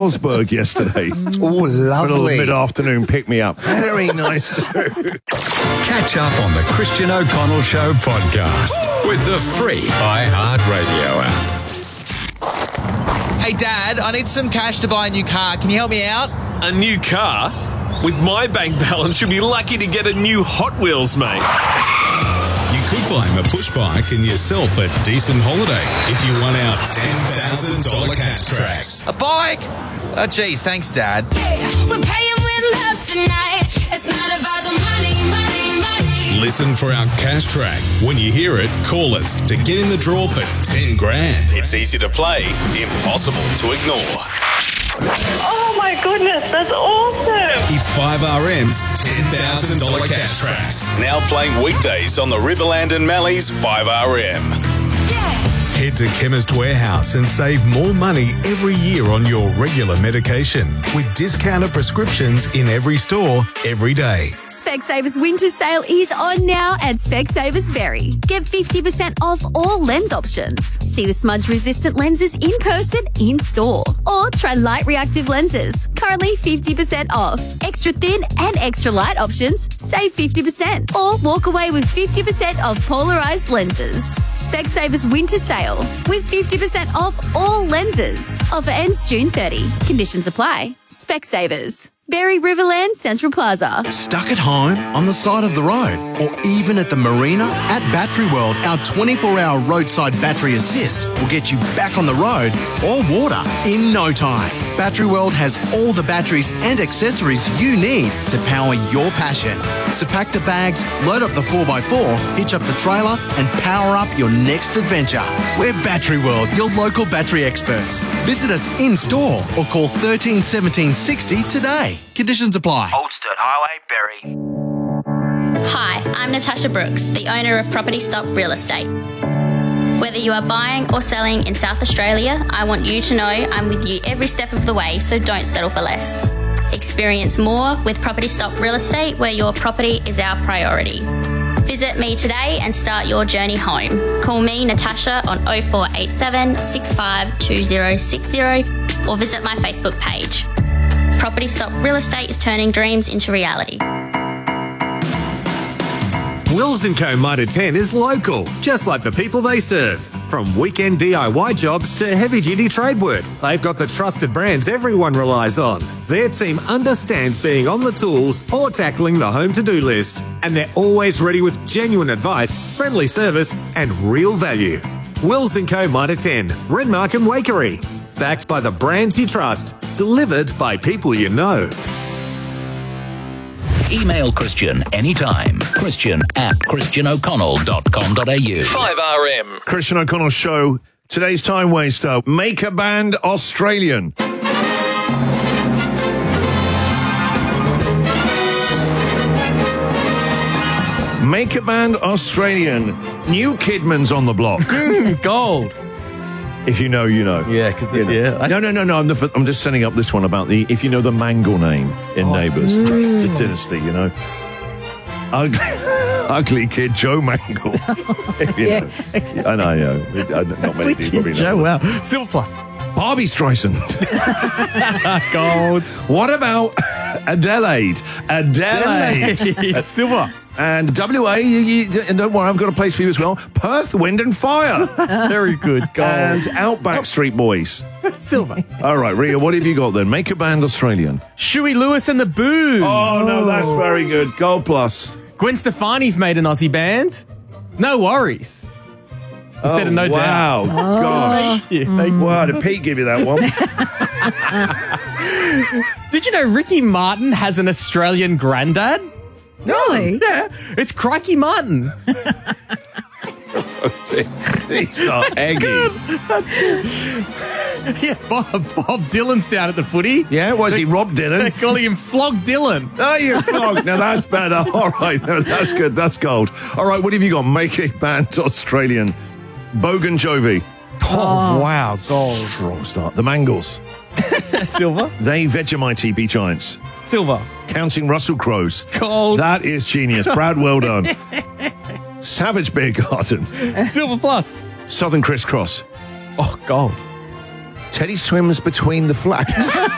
Carlsberg yesterday. Oh, A little lovely. mid-afternoon pick-me-up. Very nice too. Catch up on the Christian O'Connell Show podcast with the free iHeartRadio app. Hey, Dad, I need some cash to buy a new car. Can you help me out? A new car? With my bank balance, you'll be lucky to get a new Hot Wheels, mate. You could buy him a push bike and yourself a decent holiday if you won our $10,000 cash tracks. A bike? Oh, geez, thanks, Dad. We're paying with love tonight. It's not about the money, money, money. Listen for our cash track. When you hear it, call us to get in the draw for 10 grand. It's easy to play, impossible to ignore. Oh my goodness, that's awesome. It's 5RM's $10,000 cash tracks. Now playing weekdays on the Riverland and Mallee's 5RM. Head to Chemist Warehouse and save more money every year on your regular medication with discounted prescriptions in every store, every day. Specsavers winter sale is on now at Specsavers Berry. Get 50% off all lens options. See the smudge-resistant lenses in person, in store. Or try light reactive lenses. Currently 50% off. Extra thin and extra light options, save 50%. Or walk away with 50% off polarized lenses. Specsavers winter sale with 50% off all lenses. Offer ends June 30. Conditions apply. Specsavers. Berry Riverland Central Plaza. Stuck at home, on the side of the road, or even at the marina? At Battery World, our 24-hour roadside battery assist will get you back on the road or water in no time. Battery World has all the batteries and accessories you need to power your passion. So pack the bags, load up the 4x4, hitch up the trailer, and power up your next adventure. We're Battery World, your local battery experts. Visit us in store or call 13 17 60 today. Conditions apply. Old Sturt Highway, Berry. Hi, I'm Natasha Brooks, the owner of Property Stop Real Estate. Whether you are buying or selling in South Australia, I want you to know I'm with you every step of the way, so don't settle for less. Experience more with Property Stop Real Estate, where your property is our priority. Visit me today and start your journey home. Call me, Natasha, on 0487 652060 or visit my Facebook page. Property Stop Real Estate is turning dreams into reality. Wills & Co Mitre 10 is local, just like the people they serve. From weekend DIY jobs to heavy-duty trade work, they've got the trusted brands everyone relies on. Their team understands being on the tools or tackling the home to-do list. And they're always ready with genuine advice, friendly service and real value. Wills & Co Mitre 10, Renmark and Wakery. Backed by the brands you trust. Delivered by people you know. Email Christian anytime. Christian@christianoconnell.com.au. 5RM. Christian O'Connell Show. Today's time waster. Make a band Australian. Make a band Australian. New Kidman's on the block. Gold. If you know, you know. Yeah, because No. I'm just setting up this one about the, if you know the Mangle name in Neighbours, the dynasty, you know. Ugly Kid Joe Mangle. If you know. I know. Not many people probably know. Joe, wow. Silver Plus. Barbie Streisand. Gold. What about Adelaide? Silver. And WA, and don't worry, I've got a place for you as well. Perth, Wind and Fire. Very good. Gold. And Outback Street Boys. Silver. All right, Rhea, what have you got then? Make a band Australian. Shuey Lewis and the Boos. Oh, no, that's very good. Gold plus. Gwen Stefani's made an Aussie band. No Worries. Instead of No Doubt. Wow, gosh. Wow, did Pete give you that one? Did you know Ricky Martin has an Australian granddad? Really? Yeah. It's Crikey Martin. These are eggy. That's good. Yeah, Bob Dylan's down at the footy. Yeah, was he Rob Dylan? They're calling him Flog Dylan. Oh, you flog. Now that's better. All right, no, that's good. That's gold. All right, what have you got? Make a band Australian. Bogan Jovi. Oh, wow, gold. Wrong start. The Mangles. Silver. They Vegemite Beach Giants. Silver. Counting Russell Crowes. Gold. That is genius. Brad, well done. Savage Beer Garden. Silver Plus. Southern Crisscross. Oh, gold. Teddy swims between the flags.